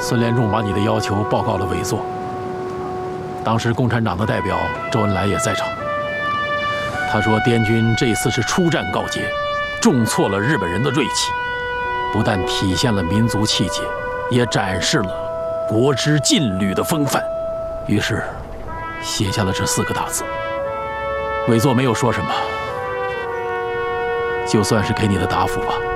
孙连仲把你的要求报告了委座。当时共产党的代表周恩来也在场。他说，滇军这次是出战告捷，重挫了日本人的锐气，不但体现了民族气节，也展示了国之劲旅的风范。于是，写下了这4个大字。委座没有说什么，就算是给你的答复吧。